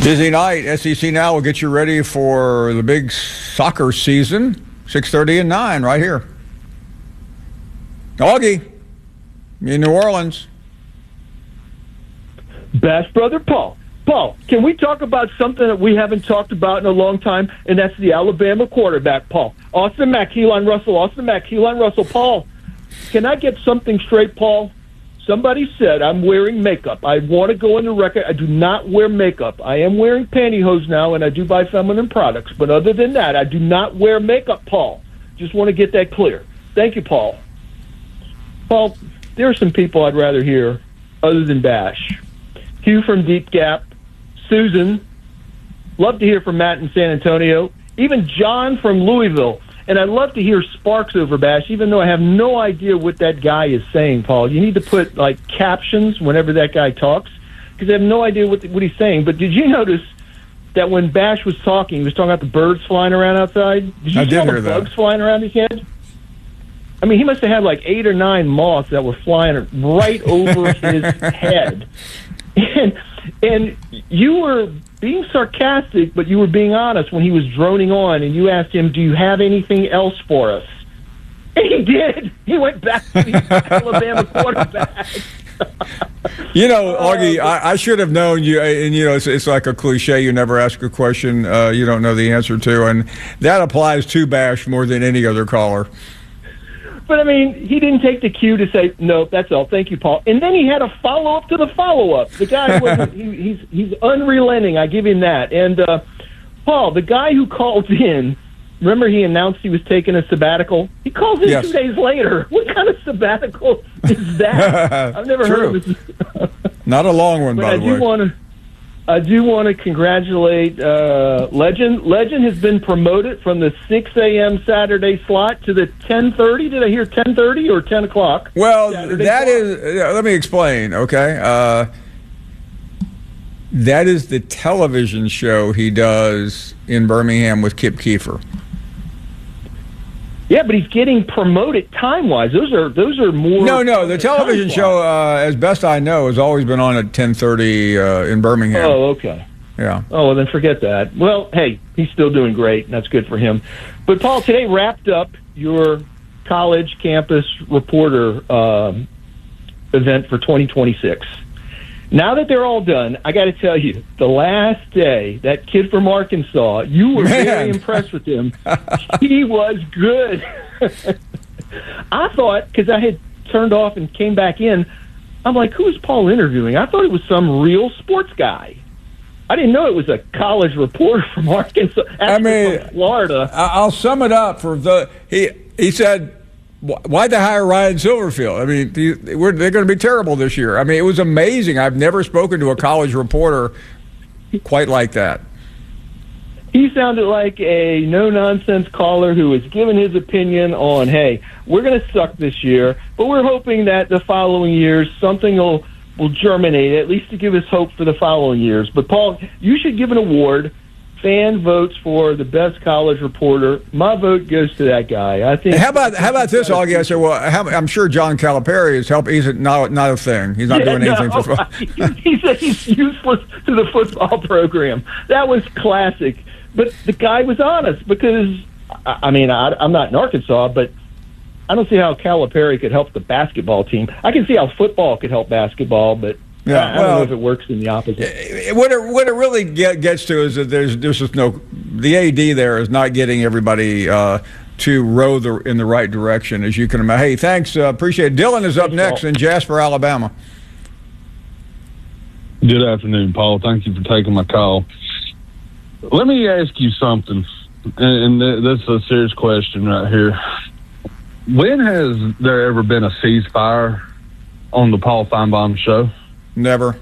Busy night. SEC Now will get you ready for the big soccer season. 6:30 and 9 right here. Augie in New Orleans. Bash Brother Paul. Paul, can we talk about something that we haven't talked about in a long time, and that's the Alabama quarterback, Paul. Austin Mack, Keelan Russell, Austin Mack, Keelan Russell. Paul, can I get something straight, Paul? Somebody said I'm wearing makeup. I want to go on the record. I do not wear makeup. I am wearing pantyhose now, and I do buy feminine products. But other than that, I do not wear makeup, Paul. Just want to get that clear. Thank you, Paul. Paul, there are some people I'd rather hear other than Bash. Hugh from Deep Gap, Susan, love to hear from Matt in San Antonio, even John from Louisville. And I'd love to hear Sparks over Bash, even though I have no idea what that guy is saying, Paul. You need to put, like, captions whenever that guy talks, because I have no idea what he's saying. But did you notice that when Bash was talking, he was talking about the birds flying around outside? Did you see all the bugs flying around his head? I mean, he must have had, like, 8 or 9 moths that were flying right over his head. And you were being sarcastic, but you were being honest when he was droning on, and you asked him, do you have anything else for us? And he did. He went back to the Alabama quarterback. You know, Augie, I should have known you, and, you know, it's like a cliche. You never ask a question you don't know the answer to, and that applies to Bash more than any other caller. But, I mean, he didn't take the cue to say, no, that's all. Thank you, Paul. And then he had a follow-up to the follow-up. The guy, he's unrelenting. I give him that. And, Paul, the guy who called in, remember he announced he was taking a sabbatical? He calls in 2 days later. What kind of sabbatical is that? I've never heard of this. Not a long one, by the way. I do want to congratulate Legend. Legend has been promoted from the 6 a.m. Saturday slot to the 10:30. Did I hear 10:30 or 10 o'clock? Well, Saturday that slot? is. Let me explain, okay? That is the television show he does in Birmingham with Kip Keefer. Yeah, but he's getting promoted time-wise. Those are more... No, the television show, as best I know, has always been on at 10:30 in Birmingham. Oh, okay. Yeah. Oh, well, then forget that. Well, hey, he's still doing great, and that's good for him. But, Paul, today wrapped up your college campus reporter event for 2026. Now that they're all done, I got to tell you, the last day, that kid from Arkansas, you were very impressed with him. He was good. I thought, because I had turned off and came back in, I'm like, who is Paul interviewing? I thought it was some real sports guy. I didn't know it was a college reporter from Arkansas. From Florida. I'll sum it up for he said, why'd they hire Ryan Silverfield? I mean, they're going to be terrible this year. I mean, it was amazing. I've never spoken to a college reporter quite like that. He sounded like a no-nonsense caller who was giving his opinion on, hey, we're going to suck this year, but we're hoping that the following years something will germinate, at least to give us hope for the following years. But, Paul, you should give an award. Fan votes for the best college reporter. My vote goes to that guy. I think. How about this, Augie? I said, well, I'm sure John Calipari is helping. He's not a thing. He's not doing anything for fun. He said he's useless to the football program. That was classic. But the guy was honest because, I mean, I'm not in Arkansas, but I don't see how Calipari could help the basketball team. I can see how football could help basketball, but yeah, I don't know if it works in the opposite. What it really gets to is that there's just the AD there is not getting everybody to row in the right direction, as you can imagine. Hey, thanks, appreciate it. Dylan is up next in Jasper, Alabama. Good afternoon, Paul. Thank you for taking my call. Let me ask you something, and this is a serious question right here. When has there ever been a ceasefire on the Paul Feinbaum show? Never.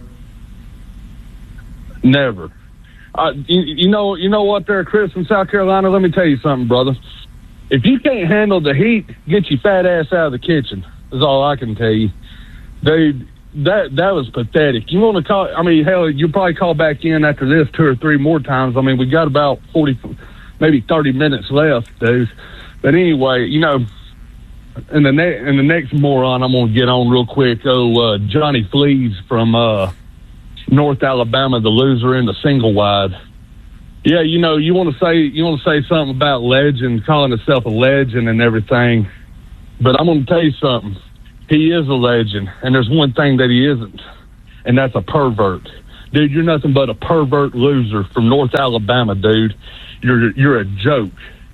Never. You know what there, Chris, in South Carolina? Let me tell you something, brother. If you can't handle the heat, get your fat ass out of the kitchen, is all I can tell you. Dude, that was pathetic. You want to call, I mean, hell, you'll probably call back in after this 2 or 3 more times. I mean, we got about 40, maybe 30 minutes left, dude. But anyway, you know, and the next moron I'm going to get on real quick, Johnny Fleas from North Alabama, the loser in the single wide. Yeah, you know, you want to say something about legend, calling himself a legend and everything. But I'm going to tell you something. He is a legend, and there's one thing that he isn't, and that's a pervert. Dude, you're nothing but a pervert loser from North Alabama, dude. You're a joke.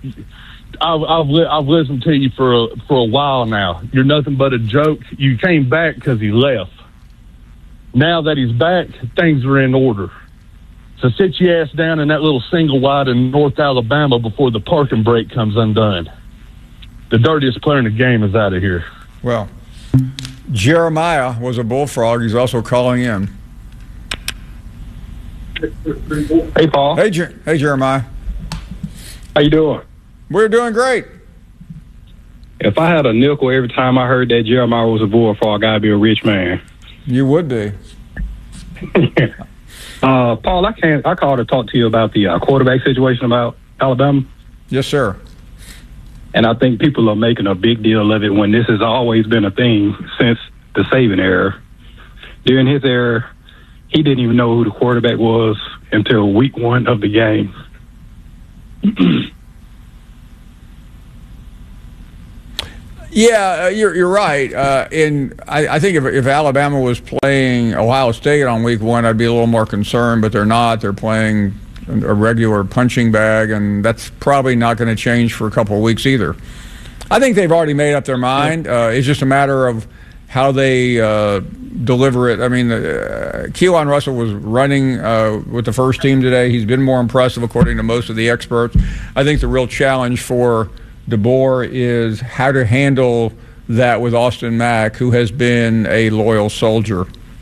I've listened to you for a while now. You're nothing but a joke. You came back because he left. Now that he's back, things are in order. So sit your ass down in that little single wide in North Alabama before the parking brake comes undone. The dirtiest player in the game is out of here. Well, Jeremiah was a Bullfrog. He's also calling in. Hey, Paul. Hey, Jeremiah. How you doing? We're doing great. If I had a nickel every time I heard that Jeremiah was a Bullfrog, I'd be a rich man. You would be. Paul, I called to talk to you about the quarterback situation about Alabama. Yes, sir. And I think people are making a big deal of it when this has always been a thing since the Saban era. During his era, he didn't even know who the quarterback was until week 1 of the game. Yeah, you're right. And I think if Alabama was playing Ohio State on week 1, I'd be a little more concerned, but they're not. They're playing a regular punching bag, and that's probably not going to change for a couple of weeks either. I think they've already made up their mind. It's just a matter of how they deliver it. I mean, Keelan Russell was running with the first team today. He's been more impressive, according to most of the experts. I think the real challenge for DeBoer is how to handle that with Austin Mack, who has been a loyal soldier.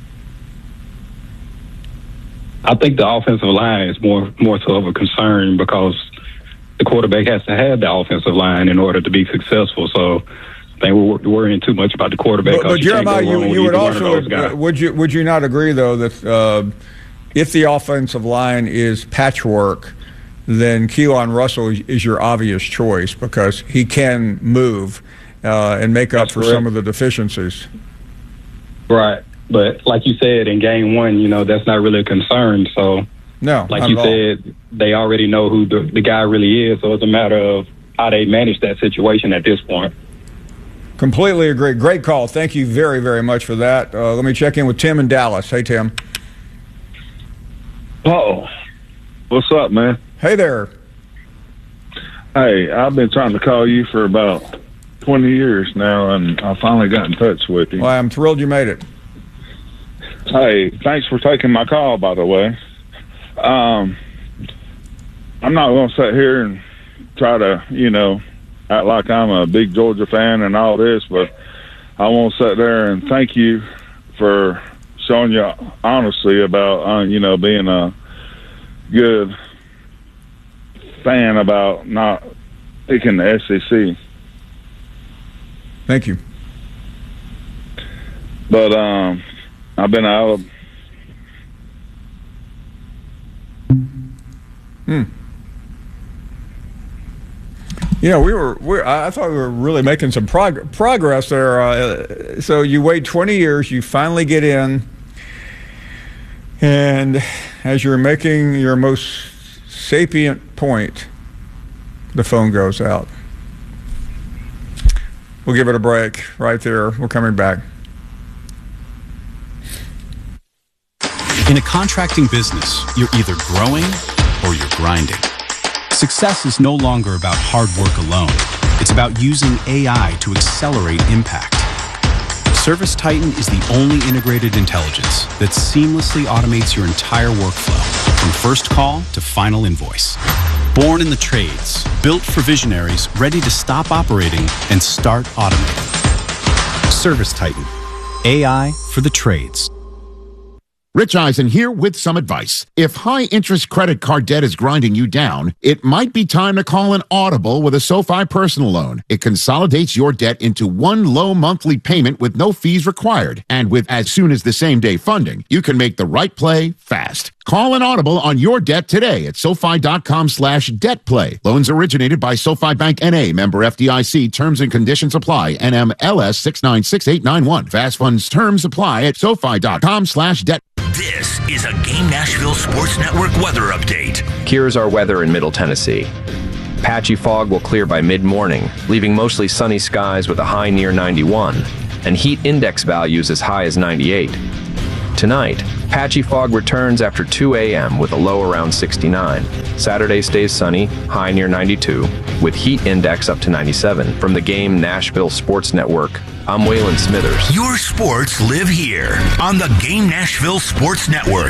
I think the offensive line is more so of a concern because the quarterback has to have the offensive line in order to be successful. So I think we're worrying too much about the quarterback. But Jeremiah, you would also would you not agree though that if the offensive line is patchwork, then Keelan Russell is your obvious choice because he can move and make up for some of the deficiencies. Right. But like you said, in game 1, you know, that's not really a concern. So, no, like you said, they already know who the guy really is. So it's a matter of how they manage that situation at this point. Completely agree. Great call. Thank you very, very much for that. Let me check in with Tim in Dallas. Hey, Tim. Oh, what's up, man? Hey there. Hey, I've been trying to call you for about 20 years now, and I finally got in touch with you. Well, I'm thrilled you made it. Hey, thanks for taking my call, by the way. I'm not going to sit here and try to, act like I'm a big Georgia fan and all this, but I want to sit there and thank you for showing your honesty about, being a good fan about not picking the SEC. Thank you. But I've been out of. I thought we were really making some progress there. So you wait 20 years, you finally get in, and as you're making your most sapient point, the phone goes out. We'll give it a break right there. We're coming back. In a contracting business, you're either growing or you're grinding. Success is no longer about hard work alone. It's about using AI to accelerate impact. ServiceTitan is the only integrated intelligence that seamlessly automates your entire workflow, from first call to final invoice. Born in the trades, built for visionaries ready to stop operating and start automating. ServiceTitan, AI for the trades. Rich Eisen here with some advice. If high-interest credit card debt is grinding you down, it might be time to call an audible with a SoFi personal loan. It consolidates your debt into one low monthly payment with no fees required. And with as soon as the same day funding, you can make the right play fast. Call an audible on your debt today at SoFi.com/debtplay. Loans originated by SoFi Bank N.A., member FDIC. Terms and conditions apply. NMLS 696891. Fast funds terms apply at SoFi.com/debt. This is a Game Nashville Sports Network weather update. Here's our weather in Middle Tennessee. Patchy fog will clear by mid-morning, leaving mostly sunny skies with a high near 91, and heat index values as high as 98. Tonight, patchy fog returns after 2 a.m. with a low around 69. Saturday stays sunny, high near 92, with heat index up to 97. From the Game Nashville Sports Network, I'm Waylon Smithers. Your sports live here on the Game Nashville Sports Network.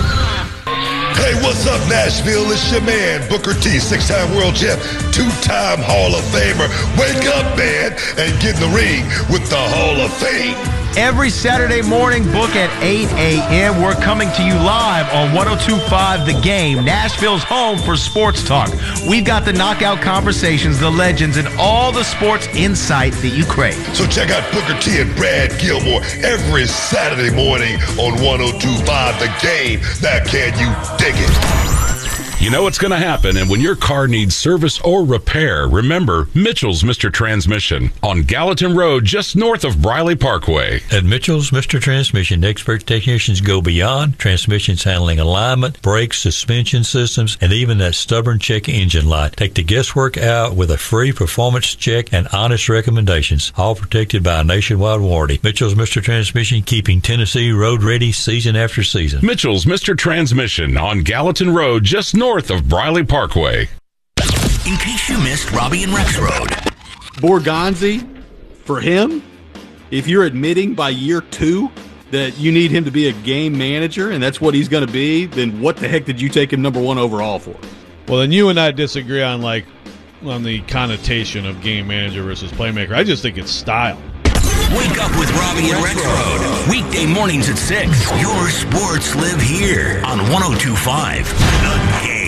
Hey, what's up, Nashville? It's your man, Booker T, 6-time world champ, 2-time Hall of Famer. Wake up, man, and get in the ring with the Hall of Fame. Every Saturday morning, book at 8 a.m. We're coming to you live on 102.5 The Game, Nashville's home for sports talk. We've got the knockout conversations, the legends, and all the sports insight that you crave. So check out Booker T and Brad Gilmore every Saturday morning on 102.5 The Game. Now, can you dig it? You know what's going to happen, and when your car needs service or repair, remember Mitchell's Mr. Transmission on Gallatin Road, just north of Briley Parkway. At Mitchell's Mr. Transmission, expert technicians go beyond transmissions handling alignment, brakes, suspension systems, and even that stubborn check engine light. Take the guesswork out with a free performance check and honest recommendations, all protected by a nationwide warranty. Mitchell's Mr. Transmission, keeping Tennessee road ready season after season. Mitchell's Mr. Transmission on Gallatin Road, just north of Briley Parkway. In case you missed Robbie and Rex Road. Borgonzi, for him, if you're admitting by year 2 that you need him to be a game manager and that's what he's going to be, then what the heck did you take him number 1 overall for? Well, then you and I disagree on the connotation of game manager versus playmaker. I just think it's style. Wake up with Robbie and Rex Road. Weekday mornings at 6. Your sports live here on 102.5 The Game.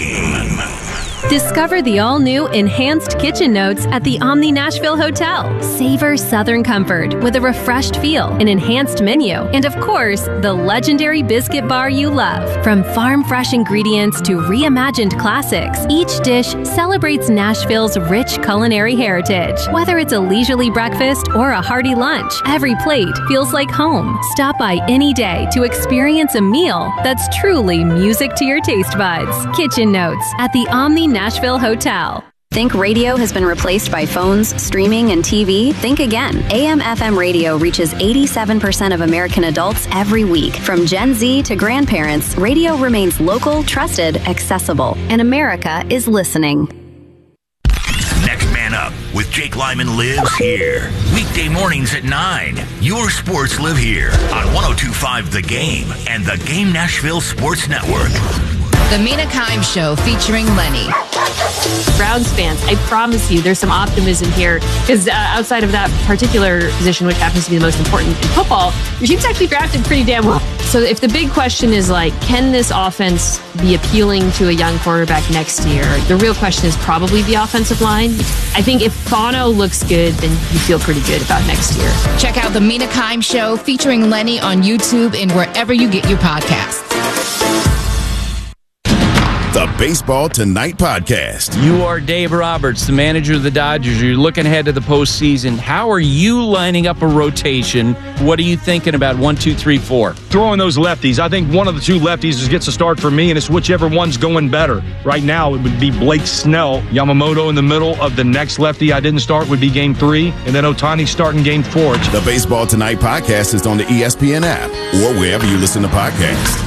Discover the all-new Enhanced Kitchen Notes at the Omni Nashville Hotel. Savor Southern comfort with a refreshed feel, an enhanced menu, and of course, the legendary biscuit bar you love. From farm-fresh ingredients to reimagined classics, each dish celebrates Nashville's rich culinary heritage. Whether it's a leisurely breakfast or a hearty lunch, every plate feels like home. Stop by any day to experience a meal that's truly music to your taste buds. Kitchen Notes at the Omni Nashville Hotel. Think radio has been replaced by phones, streaming, and TV? Think again. AM/FM radio reaches 87% of American adults every week. From Gen Z to grandparents, radio remains local, trusted, accessible, and America is listening. Next Man Up with Jake Lyman lives here. Weekday mornings at 9. Your sports live here on 102.5 The Game and the Game Nashville Sports Network. The Mina Kimes Show featuring Lenny. Browns fans, I promise you there's some optimism here because outside of that particular position, which happens to be the most important in football, your team's actually drafted pretty damn well. So if the big question is can this offense be appealing to a young quarterback next year? The real question is probably the offensive line. I think if Fano looks good, then you feel pretty good about next year. Check out The Mina Kimes Show featuring Lenny on YouTube and wherever you get your podcasts. The Baseball Tonight podcast. You are Dave Roberts, the manager of the Dodgers. You're looking ahead to the postseason. How are you lining up a rotation? What are you thinking about 1, 2, 3, 4? Throwing those lefties. I think one of the two lefties gets a start for me, and it's whichever one's going better. Right now, it would be Blake Snell. Yamamoto in the middle of the next lefty I didn't start would be Game 3, and then Ohtani starting Game 4. The Baseball Tonight podcast is on the ESPN app or wherever you listen to podcasts.